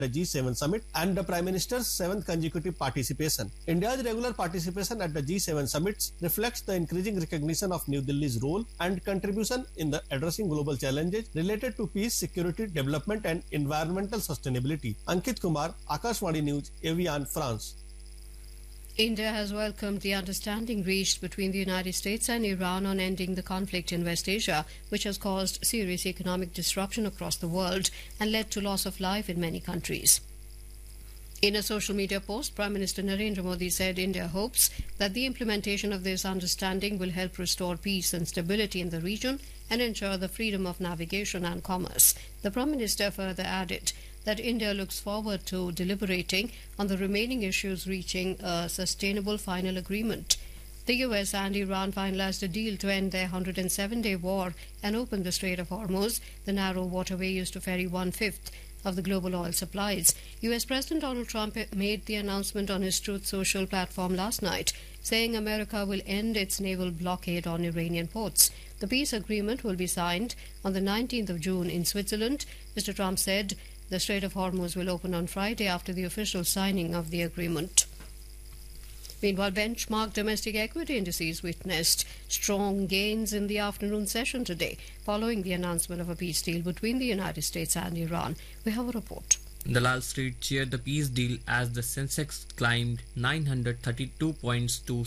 the G7 summit and the Prime Minister's 7th consecutive participation. India's regular participation at the G7 summits reflects the increasing recognition of New Delhi's role and contribution in the addressing global challenges related to peace, security, development and environmental sustainability. Ankit Kumar, Akashvani News, Evian, France. India has welcomed the understanding reached between the United States and Iran on ending the conflict in West Asia, which has caused serious economic disruption across the world and led to loss of life in many countries. In a social media post, Prime Minister Narendra Modi said India hopes that the implementation of this understanding will help restore peace and stability in the region and ensure the freedom of navigation and commerce. The Prime Minister further added that India looks forward to deliberating on the remaining issues, reaching a sustainable final agreement. The US and Iran finalized a deal to end their 107-day war and open the Strait of Hormuz, the narrow waterway used to ferry 1/5 of the global oil supplies. US President Donald Trump made the announcement on his Truth Social platform last night, saying America will end its naval blockade on Iranian ports. The peace agreement will be signed on the 19th of June in Switzerland. Mr. Trump said the Strait of Hormuz will open on Friday after the official signing of the agreement. Meanwhile, benchmark domestic equity indices witnessed strong gains in the afternoon session today, following the announcement of a peace deal between the United States and Iran. We have a report. Dalal Street cheered the peace deal as the Sensex climbed 932 points to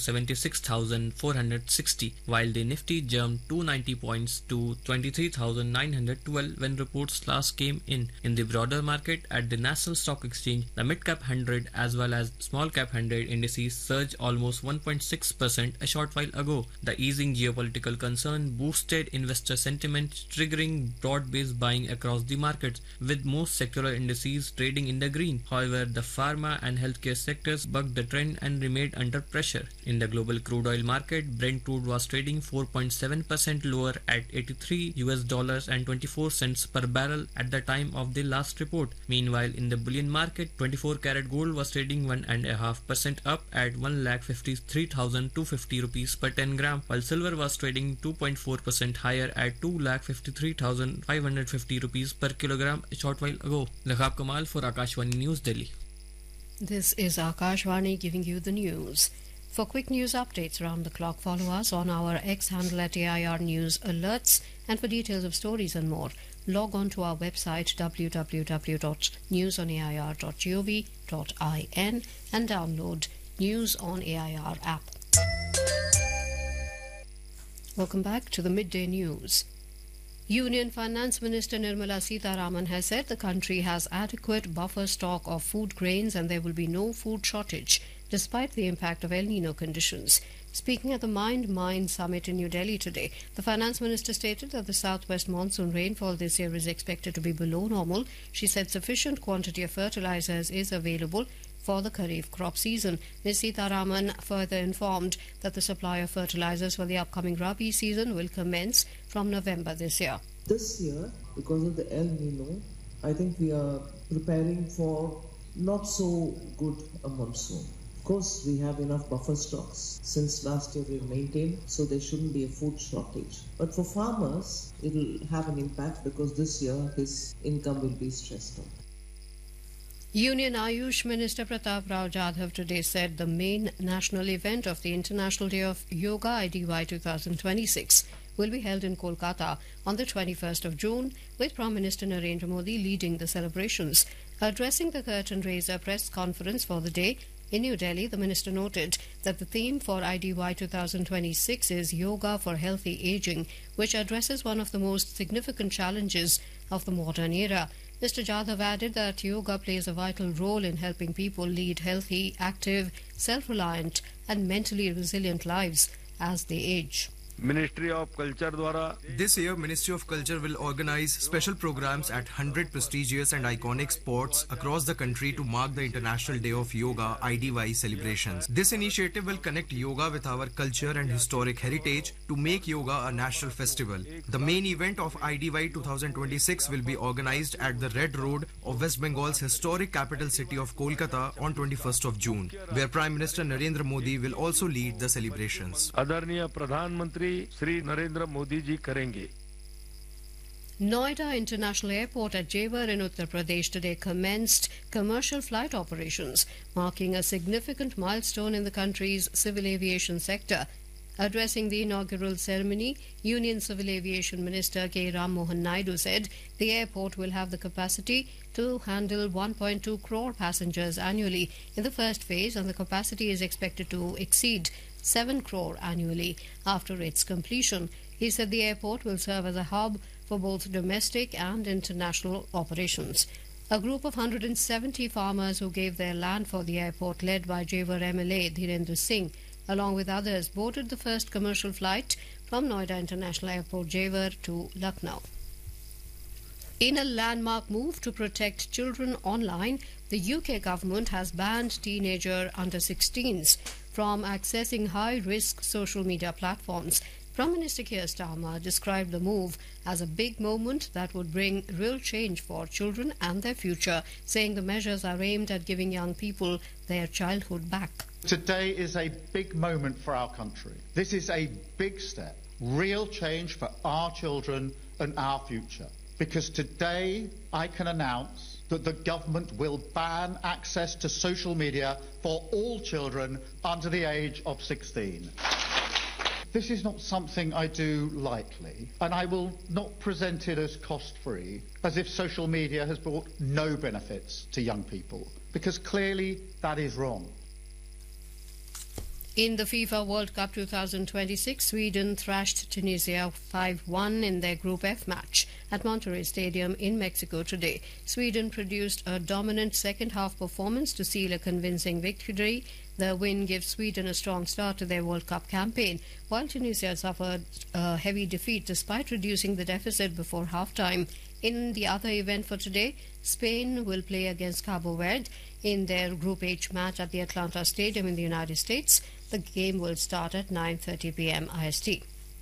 76,460, while the Nifty jumped 290 points to 23,912 when reports last came in. In the broader market, at the National Stock Exchange, the Mid-Cap 100 as well as Small-Cap 100 indices surged almost 1.6% a short while ago. The easing geopolitical concern boosted investor sentiment, triggering broad-based buying across the markets, with most sectoral indices trading in the green. However, the pharma and healthcare sectors bucked the trend and remained under pressure. In the global crude oil market, Brent crude was trading 4.7% lower at $83.24 per barrel at the time of the last report. Meanwhile, in the bullion market, 24-karat gold was trading 1.5% up at 1,53,250 rupees per 10 gram, while silver was trading 2.4% higher at 2,53,550 rupees per kilogram a short while ago. Lakhab Kamal for Akashvani News, Delhi. This is Akashvani giving you the news. For quick news updates around the clock, follow us on our X handle at AIR News Alerts, and for details of stories and more, log on to our website www.newsonair.gov.in and download News on AIR app. Welcome back to the Midday News. Union Finance Minister Nirmala Sitharaman has said the country has adequate buffer stock of food grains and there will be no food shortage, despite the impact of El Nino conditions. Speaking at the Mind Summit in New Delhi today, the Finance Minister stated that the southwest monsoon rainfall this year is expected to be below normal. She said sufficient quantity of fertilizers is available for the Kharif crop season. Ms. Sitharaman further informed that the supply of fertilizers for the upcoming Rabi season will commence from November this year. This year, because of the El Nino, I think we are preparing for not so good a monsoon. Of course, we have enough buffer stocks. Since last year we've maintained, so there shouldn't be a food shortage. But for farmers, it will have an impact because this year his income will be stressed out. Union Ayush Minister Pratap Rao Jadhav today said the main national event of the International Day of Yoga IDY 2026 will be held in Kolkata on the 21st of June, with Prime Minister Narendra Modi leading the celebrations. Addressing the curtain raiser press conference for the day in New Delhi, the minister noted that the theme for IDY 2026 is Yoga for Healthy Aging, which addresses one of the most significant challenges of the modern era. Mr. Jadhav added that yoga plays a vital role in helping people lead healthy, active, self-reliant and mentally resilient lives as they age. Ministry of Culture द्वारा This year, Ministry of Culture will organize special programs at 100 prestigious and iconic spots across the country to mark the International Day of Yoga IDY celebrations. This initiative will connect yoga with our culture and historic heritage to make yoga a national festival. The main event of IDY 2026 will be organized at the Red Road of West Bengal's historic capital city of Kolkata on 21st of June, where Prime Minister Narendra Modi will also lead the celebrations. आदरणीय प्रधानमंत्री श्री नरेंद्र मोदी जी करेंगे. Noida International Airport at Jewar in Uttar Pradesh today commenced commercial flight operations, marking a significant milestone in the country's civil aviation sector. Addressing the inaugural ceremony, Union Civil Aviation Minister K. Ram Mohan Naidu said the airport will have the capacity to handle 1.2 crore passengers annually in the first phase, and the capacity is expected to exceed 7 crore annually after its completion. He said the airport will serve as a hub for both domestic and international operations. A group of 170 farmers who gave their land for the airport, led by Jewar MLA Dhirendra Singh, along with others, boarded the first commercial flight from Noida International Airport, Jewar to Lucknow. In a landmark move to protect children online, the UK government has banned teenager under 16s from accessing high-risk social media platforms. Prime Minister Keir Starmer described the move as a big moment that would bring real change for children and their future, saying the measures are aimed at giving young people their childhood back. Today is a big moment for our country. This is a big step, real change for our children and our future. Because today I can announce that the government will ban access to social media for all children under the age of 16. This is not something I do lightly, and I will not present it as cost-free, as if social media has brought no benefits to young people, because clearly that is wrong. In the FIFA World Cup 2026, Sweden thrashed Tunisia 5-1 in their Group F match at Monterrey Stadium in Mexico today. Sweden produced a dominant second-half performance to seal a convincing victory. The win gives Sweden a strong start to their World Cup campaign, while Tunisia suffered a heavy defeat despite reducing the deficit before half-time. In the other event for today, Spain will play against Cabo Verde in their Group H match at the Atlanta Stadium in the United States. The game will start at 9:30 p.m. IST.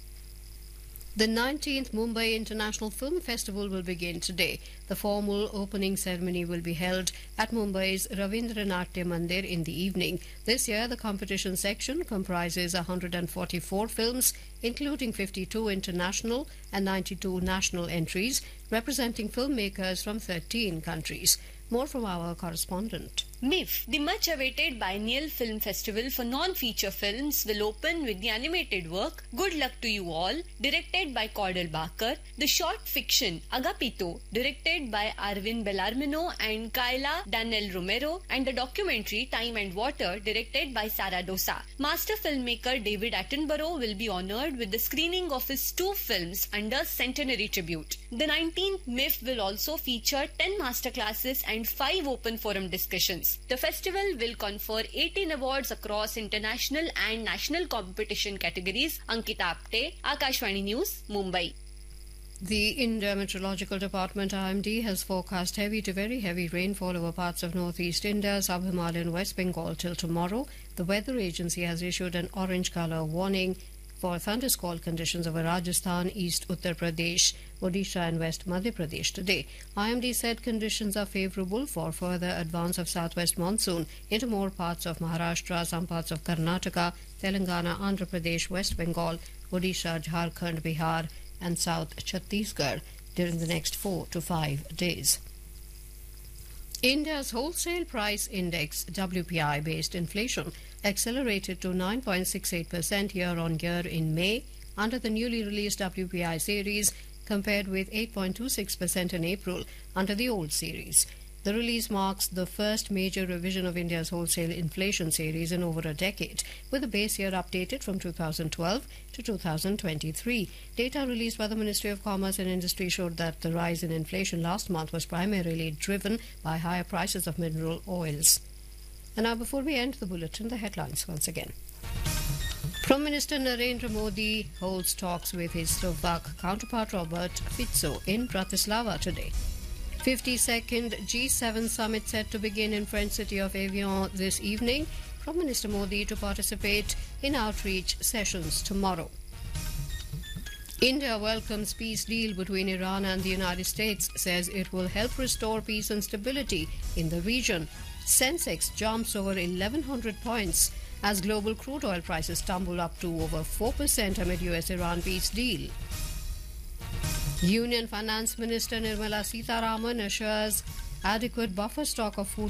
The 19th Mumbai International Film Festival will begin today. The formal opening ceremony will be held at Mumbai's Ravindra Natya Mandir in the evening. This year, the competition section comprises 144 films, including 52 international and 92 national entries, representing filmmakers from 13 countries. More from our correspondent. MIFF, the much-awaited biennial film festival for non-feature films, will open with the animated work Good Luck to You All, directed by Cordell Barker, the short fiction Agapito, directed by Arvin Bellarmino and Kayla Daniel Romero, and the documentary Time and Water, directed by Sara Dosa. Master filmmaker David Attenborough will be honoured with the screening of his 2 films under Centenary Tribute. The 19th MIFF will also feature 10 masterclasses and 5 open forum discussions. The festival will confer 18 awards across international and national competition categories. Ankita Apte, Akashvani News, Mumbai. The India Meteorological Department IMD has forecast heavy to very heavy rainfall over parts of northeast India, sub-Himalayan West Bengal till tomorrow. The weather agency has issued an orange colour warning for thundersquall conditions over Rajasthan, East Uttar Pradesh, Odisha and West Madhya Pradesh today. IMD said conditions are favourable for further advance of southwest monsoon into more parts of Maharashtra, some parts of Karnataka, Telangana, Andhra Pradesh, West Bengal, Odisha, Jharkhand, Bihar and South Chhattisgarh during the next 4 to 5 days. India's wholesale price index, WPI-based inflation, accelerated to 9.68% year-on-year in May under the newly released WPI series, compared with 8.26% in April under the old series. The release marks the first major revision of India's wholesale inflation series in over a decade, with the base year updated from 2012 to 2023. Data released by the Ministry of Commerce and Industry showed that the rise in inflation last month was primarily driven by higher prices of mineral oils. And now, before we end the bulletin, the headlines once again. Prime Minister Narendra Modi holds talks with his Slovak counterpart Robert Fico in Bratislava today. 52nd G7 summit set to begin in French city of Evian this evening. Prime Minister Modi to participate in outreach sessions tomorrow. India welcomes peace deal between Iran and the United States, says it will help restore peace and stability in the region. Sensex jumps over 1,100 points as global crude oil prices tumble up to over 4% amid US-Iran peace deal. Union Finance Minister Nirmala Sitharaman assures adequate buffer stock of food